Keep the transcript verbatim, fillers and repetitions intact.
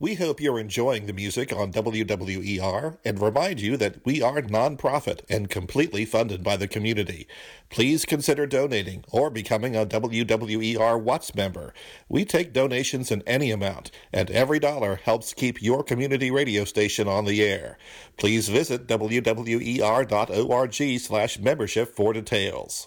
We hope you're enjoying the music on W W E R and remind you that we are nonprofit and completely funded by the community. Please consider donating or becoming a W W E R Watts member. We take donations in any amount, and every dollar helps keep your community radio station on the air. Please visit W W E R dot org slash membership for details.